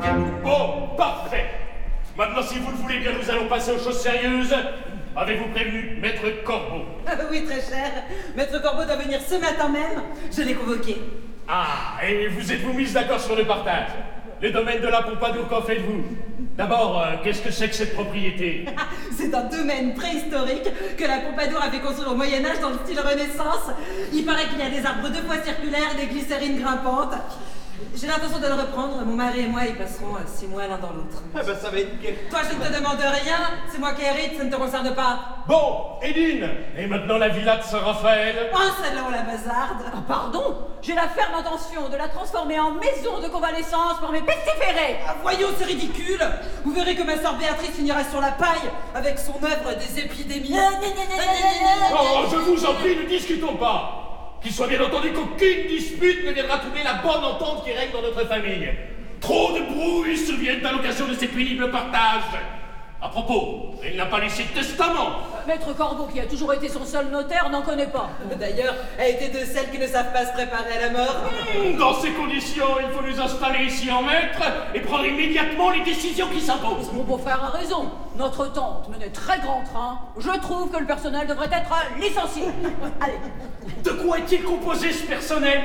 Bon, parfait. Maintenant, si vous le voulez bien, nous allons passer aux choses sérieuses. Avez-vous prévenu Maître Corbeau? Oui, très cher. Maître Corbeau doit venir ce matin même. Je l'ai convoqué. Ah, et vous êtes-vous mis d'accord sur le partage? Les domaines de la Pompadour, qu'en faites-vous? D'abord, qu'est-ce que c'est que cette propriété? C'est un domaine préhistorique que la Pompadour avait construit au Moyen-Âge dans le style Renaissance. Il paraît qu'il y a des arbres 2 fois circulaires, des glycérines grimpantes. J'ai l'intention de le reprendre. Mon mari et moi y passerons 6 mois l'un dans l'autre. Ah ben ça va être bien. Toi, je ne te demande rien. C'est moi qui hérite, ça ne te concerne pas. Bon, Edine, et maintenant la villa de Saint-Raphaël? Oh, celle-là, on la bazarde. Ah, pardon, j'ai la ferme intention de la transformer en maison de convalescence pour mes pestiférés. Ah, voyons, c'est ridicule. Vous verrez que ma sœur Béatrice finira sur la paille avec son œuvre des épidémies. Oh, je vous en prie, ne discutons pas. Qu'il soit bien entendu qu'aucune dispute ne viendra troubler la bonne entente qui règne dans notre famille. Trop de brouilles surviennent à l'occasion de ces pénibles partages. À propos, elle n'a pas laissé de testament. Maître Corbeau, qui a toujours été son seul notaire, n'en connaît pas. D'ailleurs, elle était de celles qui ne savent pas se préparer à la mort. Dans ces conditions, il faut nous installer ici en maître et prendre immédiatement les décisions qui s'imposent. Mon beau-frère a raison. Notre tante menait très grand train. Je trouve que le personnel devrait être licencié. Allez. De quoi est-il composé ce personnel?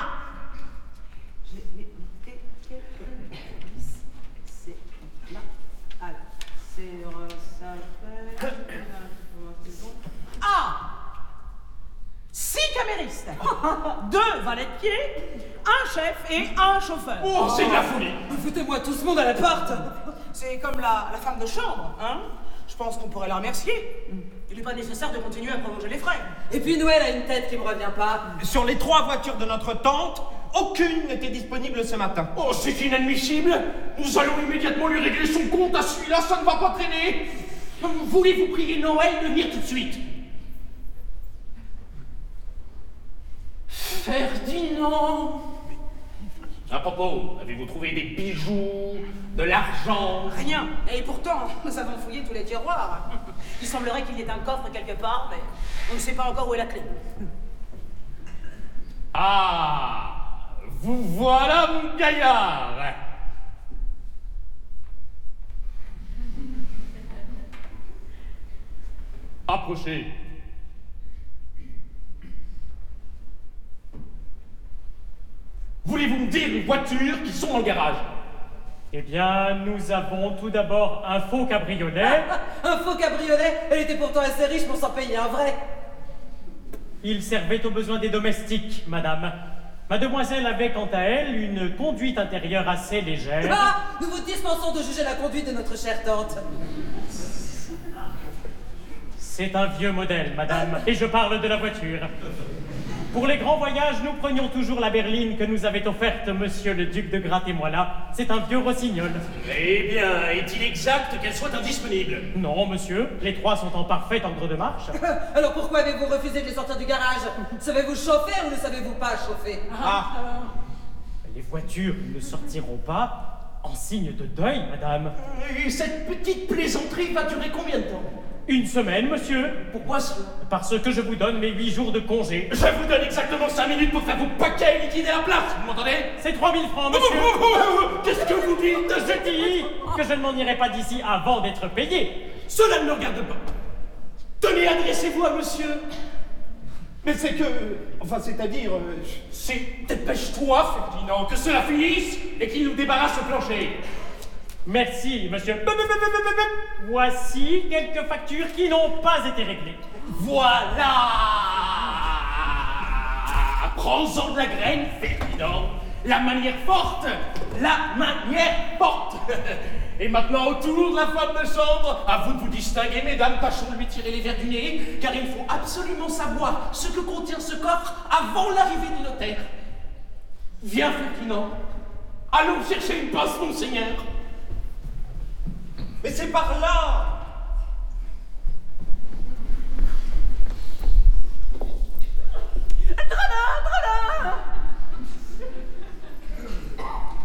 J'ai noté quelques indices. C'est là. Alors, Ah! 6 caméristes, 2 valets de pied, un chef et un chauffeur. Oh, c'est de la folie. Foutez-moi tout ce monde à la porte. C'est comme la femme de chambre, hein? Je pense qu'on pourrait la remercier. Il n'est pas nécessaire de continuer à prolonger les frais. Et puis Noël a une tête qui me revient pas. Sur les 3 voitures de notre tante, aucune n'était disponible ce matin. Oh, c'est inadmissible. Nous allons immédiatement lui régler son compte à celui-là, ça ne va pas traîner. Voulez-vous prier Noël de venir tout de suite? Ferdinand! À propos, avez-vous trouvé des bijoux, de l'argent? Rien. Et pourtant, nous avons fouillé tous les tiroirs. Il semblerait qu'il y ait un coffre quelque part, mais on ne sait pas encore où est la clé. Ah! Vous voilà, mon gaillard! Approchez. Voulez-vous me dire les voitures qui sont dans le garage? Eh bien, nous avons tout d'abord un faux cabriolet. Un faux cabriolet. Elle était pourtant assez riche pour s'en payer un vrai. Il servait aux besoins des domestiques, madame. Mademoiselle avait, quant à elle, une conduite intérieure assez légère. Ah! Nous vous dispensons de juger la conduite de notre chère tante. C'est un vieux modèle, madame, et je parle de la voiture. Pour les grands voyages, nous prenions toujours la berline que nous avait offerte monsieur le duc de Gratte-et-Moila. C'est un vieux rossignol. Eh bien, est-il exact qu'elle soit indisponible? Non, monsieur, les 3 sont en parfait ordre de marche. Alors pourquoi avez-vous refusé de les sortir du garage? Savez-vous chauffer ou ne savez-vous pas chauffer? Les voitures ne sortiront pas en signe de deuil, madame. Et cette petite plaisanterie va durer combien de temps? 1 semaine, monsieur. Pourquoi cela? Parce que je vous donne mes 8 jours de congé. Je vous donne exactement 5 minutes pour faire vos paquets et liquider la place, vous m'entendez? C'est 3000 francs, monsieur. Qu'est-ce que vous dites? Je dis que je ne m'en irai pas d'ici avant d'être payé. Cela ne me regarde pas. Tenez, adressez-vous à monsieur. Mais c'est que... Enfin, c'est-à-dire... C'est dépêche-toi, Ferdinand, que cela finisse et qu'il nous débarrasse le plancher. Merci, monsieur. Voici quelques factures qui n'ont pas été réglées. Voilà! Prends-en de la graine, Ferdinand. La manière forte! La manière forte! Et maintenant, autour de la femme de chambre, à vous de vous distinguer, mesdames, tâchons de lui tirer les verres du nez, car il faut absolument savoir ce que contient ce coffre avant l'arrivée du notaire. Viens, Ferdinand. Allons chercher une pince, monseigneur. Mais c'est par là!